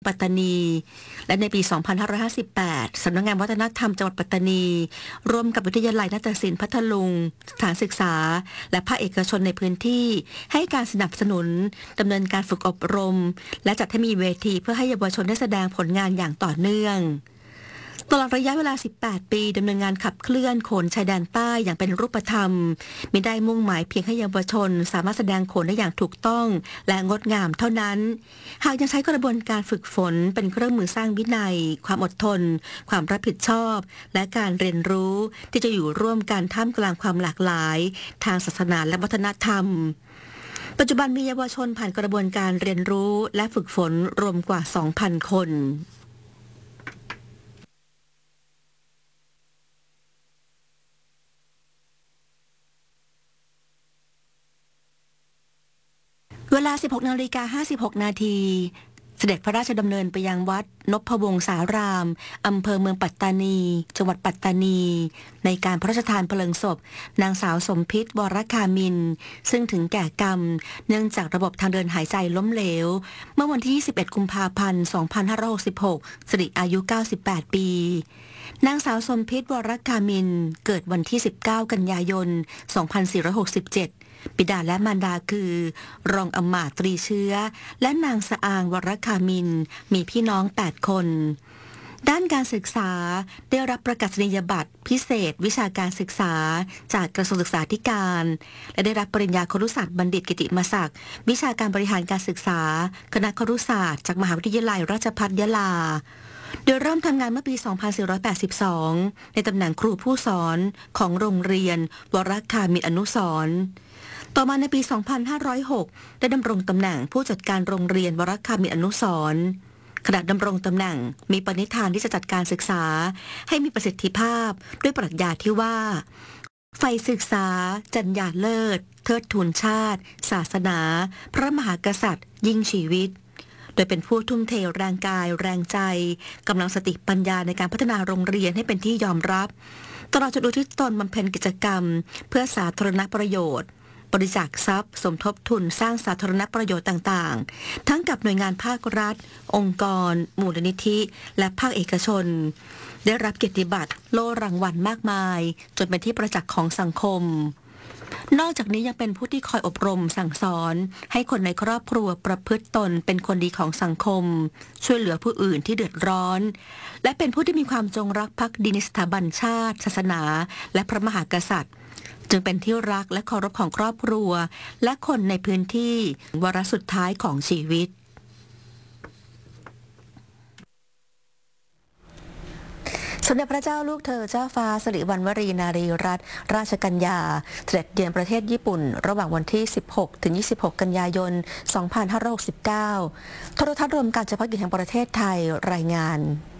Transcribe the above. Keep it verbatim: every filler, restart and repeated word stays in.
ปัตตานีและในปี สองพันห้าร้อยห้าสิบแปด สำนักงานวัฒนธรรมจังหวัดปัตตานีร่วมกับวิทยาลัยนาฏศิลป์พัทลุงสถานศึกษาและภาคเอกชนในพื้นที่ให้การสนับสนุนดำเนินการฝึกอบรมและจัดให้มีเวทีเพื่อให้เยาวชนได้แสดงผลงานอย่างต่อเนื่องตลอดระยะเวลา สิบแปด ปีดำเนินงานขับเคลื่อนโขนชายแดนใต้อย่างเป็นรูปธรรมมิได้มุ่งหมายเพียงให้เยาวชนสามารถแสดงโขนได้อย่างถูกต้องและงดงามเท่านั้นหากยังใช้กระบวนการฝึกฝนเป็นเครื่องมือสร้างวินัยความอดทนความรับผิดชอบและการเรียนรู้ที่จะอยู่ร่วมกันท่ามกลางความหลากหลายทางศาสนาและวัฒนธรรมปัจจุบันมีเยาวชนผ่านกระบวนการเรียนรู้และฝึกฝนรวมกว่า สองพัน คนเวลา สิบหกนาฬิกาห้าสิบหกนาทีเสด็จพระราชดำเนินไปยังวัดนพวงศารามอำเภอเมืองปัตตานีจังหวัดปัตตานีในการพระราชทานเพลิงศพนางสาวสมพิษวรคามินซึ่งถึงแก่กรรมเนื่องจากระบบทางเดินหายใจล้มเหลวเมื่อวันที่ยี่สิบเอ็ดกุมภาพันธ์ สองพันห้าร้อยหกสิบหกสิริอายุเก้าสิบแปดปีนางสาวสมพิษวรคามินเกิดวันที่สิบเก้ากันยายนสองพันสี่ร้อยหกสิบเจ็ดบิดาและมารดาคือรองอำมาตย์ตรีเชื้อและนางสะอางวรคามินมีพี่น้องแปดคนด้านการศึกษาได้รับประกาศนียบัตรพิเศษวิชาการศึกษาจากกระทรวงศึกษาธิการและได้รับปริญญาครุศาสตร์บัณฑิตกิติมศักดิ์วิชาการบริหารการศึกษาคณะครุศาสตร์จากมหาวิทยาลัยราชภัฏยะลาโดยเริ่มทำงานเมื่อปี สองพันสี่ร้อยแปดสิบสอง ในตำแหน่งครูผู้สอนของโรงเรียนวรคามินอนุสรณ์ต่อมาในปี สองพันห้าร้อยหก ได้ดำรงตำแหน่งผู้จัดการโรงเรียนวรคามินอนุสรณ์ขณะดำรงตำแหน่งมีปณิธานที่จะจัดการศึกษาให้มีประสิทธิภาพด้วยปรัชญาที่ว่าใฝ่ศึกษาจรรยาเลิศเทิดทูนชาติศาสนาพระมหากษัตริย์ยิ่งชีวิตโดยเป็นผู้ทุ่มเทแรงกายแรงใจกำลังสติปัญญาในการพัฒนาโรงเรียนให้เป็นที่ยอมรับตลอดจนอุทิศตนบำเพ็ญกิจกรรมเพื่อสาธารณประโยชน์บริจาคทรัพย์สมทบทุนสร้างสาธารณประโยชน์ต่างๆทั้งกับหน่วยงานภาครัฐองค์กรมูลนิธิและภาคเอกชนได้รับเกียรติบัตรโล่รางวัลมากมายจนเป็นที่ประจักษ์ของสังคมนอกจากนี้ยังเป็นผู้ที่คอยอบรมสั่งสอนให้คนในครอบครัวประพฤติตนเป็นคนดีของสังคมช่วยเหลือผู้อื่นที่เดือดร้อนและเป็นผู้ที่มีความจงรักภักดีในสถาบันชาติศาสนาและพระมหากษัตริย์จึงเป็นที่รักและเคารพของครอบครัวและคนในพื้นที่วาระสุดท้ายของชีวิตสมเด็จพระเจ้าลูกเธอเจ้าฟ้าสิริวัณวรีนารีรัตนราชกัญญาเสด็จเยือนประเทศญี่ปุ่นระหว่างวันที่ สิบหกถึงยี่สิบหก กันยายน สองพันห้าร้อยหกสิบเก้าโทรทัศน์รวมการเฉพาะกิจแห่งประเทศไทยรายงาน